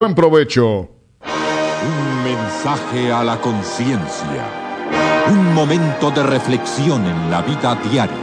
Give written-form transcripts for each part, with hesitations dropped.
Buen provecho. Un mensaje a la conciencia. Un momento de reflexión en la vida diaria.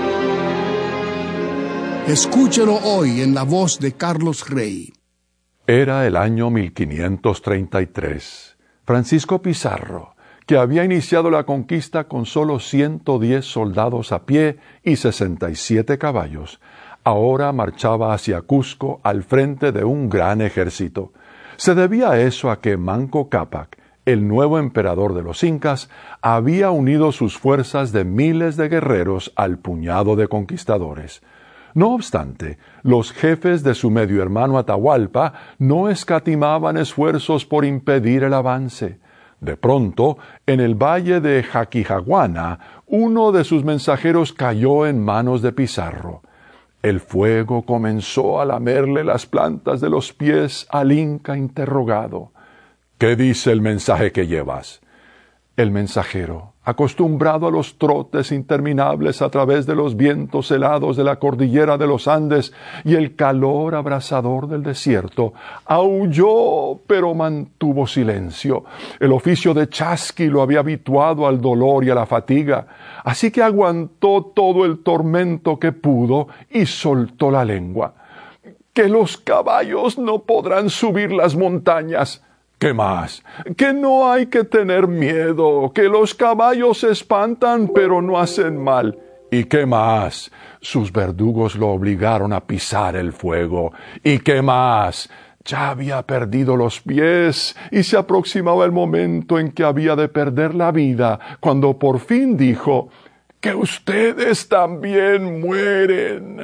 Escúchelo hoy en la voz de Carlos Rey. Era el año 1533. Francisco Pizarro, que había iniciado la conquista con solo 110 soldados a pie y 67 caballos, ahora marchaba hacia Cusco al frente de un gran ejército. Se debía eso a que Manco Cápac, el nuevo emperador de los incas, había unido sus fuerzas de miles de guerreros al puñado de conquistadores. No obstante, los jefes de su medio hermano Atahualpa no escatimaban esfuerzos por impedir el avance. De pronto, en el valle de Jaquijaguana, uno de sus mensajeros cayó en manos de Pizarro. El fuego comenzó a lamerle las plantas de los pies al inca interrogado. «¿Qué dice el mensaje que llevas?» El mensajero, acostumbrado a los trotes interminables a través de los vientos helados de la cordillera de los Andes y el calor abrasador del desierto, aulló, pero mantuvo silencio. El oficio de chasqui lo había habituado al dolor y a la fatiga, así que aguantó todo el tormento que pudo y soltó la lengua. «Que los caballos no podrán subir las montañas». «¿Qué más? Que no hay que tener miedo, que los caballos se espantan pero no hacen mal». «¿Y qué más? Sus verdugos lo obligaron a pisar el fuego». «¿Y qué más? Ya había perdido los pies y se aproximaba el momento en que había de perder la vida, cuando por fin dijo: ¡que ustedes también mueren!».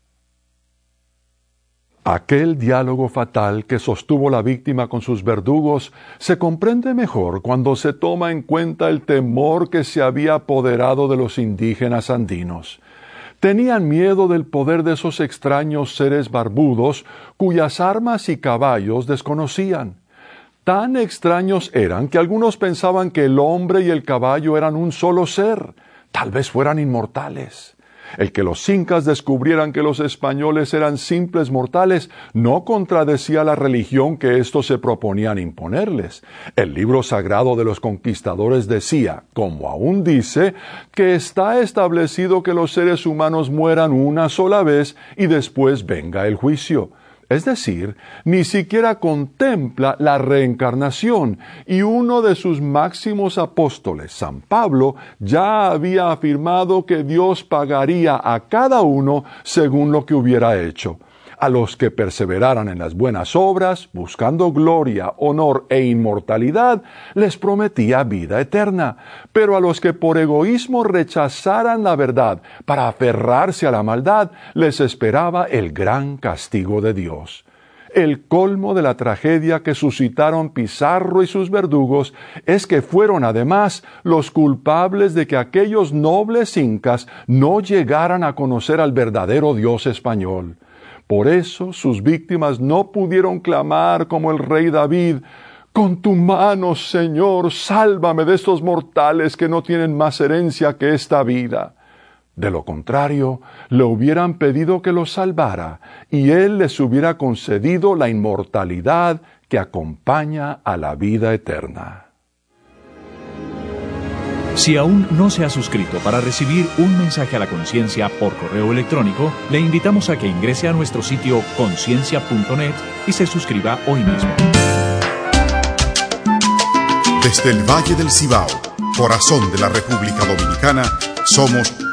Aquel diálogo fatal que sostuvo la víctima con sus verdugos se comprende mejor cuando se toma en cuenta el temor que se había apoderado de los indígenas andinos. Tenían miedo del poder de esos extraños seres barbudos cuyas armas y caballos desconocían. Tan extraños eran que algunos pensaban que el hombre y el caballo eran un solo ser, tal vez fueran inmortales. El que los incas descubrieran que los españoles eran simples mortales no contradecía la religión que éstos se proponían imponerles. El libro sagrado de los conquistadores decía, como aún dice, que está establecido que los seres humanos mueran una sola vez y después venga el juicio. Es decir, ni siquiera contempla la reencarnación, y uno de sus máximos apóstoles, San Pablo, ya había afirmado que Dios pagaría a cada uno según lo que hubiera hecho. A los que perseveraran en las buenas obras, buscando gloria, honor e inmortalidad, les prometía vida eterna. Pero a los que por egoísmo rechazaran la verdad para aferrarse a la maldad, les esperaba el gran castigo de Dios. El colmo de la tragedia que suscitaron Pizarro y sus verdugos es que fueron además los culpables de que aquellos nobles incas no llegaran a conocer al verdadero Dios español. Por eso sus víctimas no pudieron clamar como el rey David: «Con tu mano, Señor, sálvame de estos mortales que no tienen más herencia que esta vida». De lo contrario, le hubieran pedido que los salvara, y él les hubiera concedido la inmortalidad que acompaña a la vida eterna. Si aún no se ha suscrito para recibir un mensaje a la conciencia por correo electrónico, le invitamos a que ingrese a nuestro sitio conciencia.net y se suscriba hoy mismo. Desde el Valle del Cibao, corazón de la República Dominicana, somos